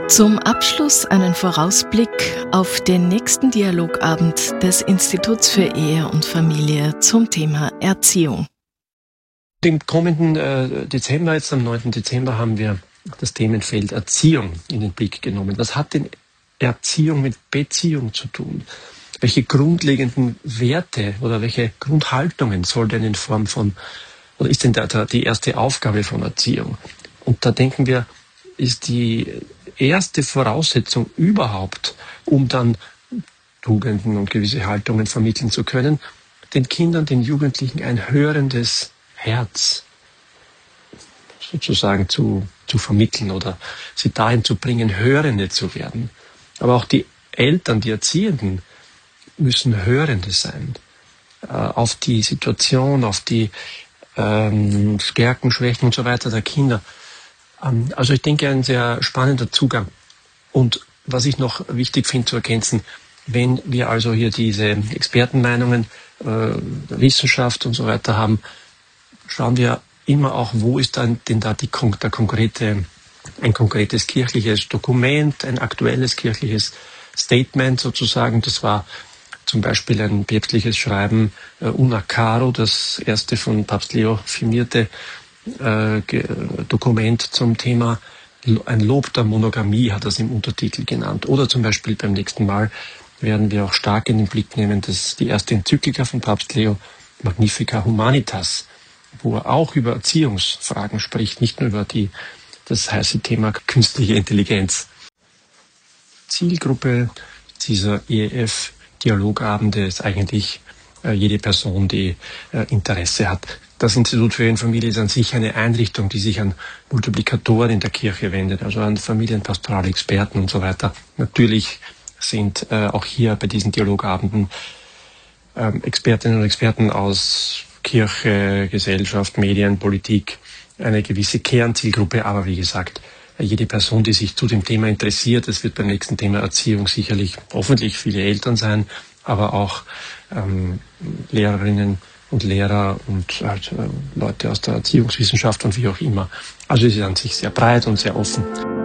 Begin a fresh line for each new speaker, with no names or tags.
Zum Abschluss einen Vorausblick auf den nächsten Dialogabend des Instituts für Ehe und Familie zum Thema Erziehung.
Im kommenden Dezember, jetzt am 9. Dezember, haben wir das Themenfeld Erziehung in den Blick genommen. Was hat denn Erziehung mit Beziehung zu tun? Welche grundlegenden Werte oder welche Grundhaltungen soll denn in Form von, oder ist denn die erste Aufgabe von Erziehung? Und da denken wir, ist die erste Voraussetzung überhaupt, um dann Tugenden und gewisse Haltungen vermitteln zu können, den Kindern, den Jugendlichen ein hörendes Herz sozusagen zu vermitteln oder sie dahin zu bringen, Hörende zu werden. Aber auch die Eltern, die Erziehenden, müssen Hörende sein. Auf die Situation, auf die Stärken, Schwächen und so weiter der Kinder. Also ich denke, ein sehr spannender Zugang. Und was ich noch wichtig finde zu ergänzen, wenn wir also hier diese Expertenmeinungen, Wissenschaft und so weiter haben, schauen wir immer auch, wo ist dann denn da ein konkretes kirchliches Dokument, ein aktuelles kirchliches Statement sozusagen. Das war zum Beispiel ein päpstliches Schreiben, Una Caro, das erste von Papst Leo firmierte Dokument zum Thema ein Lob der Monogamie, hat er es im Untertitel genannt. Oder zum Beispiel beim nächsten Mal werden wir auch stark in den Blick nehmen, dass die erste Enzyklika von Papst Leo, Magnificat Humanitas, wo er auch über Erziehungsfragen spricht, nicht nur über das heiße Thema künstliche Intelligenz. Zielgruppe dieser EEF-Dialogabende ist eigentlich jede Person, die Interesse hat. Das Institut für Ehe und Familie ist an sich eine Einrichtung, die sich an Multiplikatoren in der Kirche wendet, also an familienpastorale Experten und so weiter. Natürlich sind auch hier bei diesen Dialogabenden Expertinnen und Experten aus Kirche, Gesellschaft, Medien, Politik eine gewisse Kernzielgruppe, aber wie gesagt, jede Person, die sich zu dem Thema interessiert, es wird beim nächsten Thema Erziehung sicherlich hoffentlich viele Eltern sein, aber auch Lehrerinnen und Lehrer und Leute aus der Erziehungswissenschaft und wie auch immer. Also es ist an sich sehr breit und sehr offen.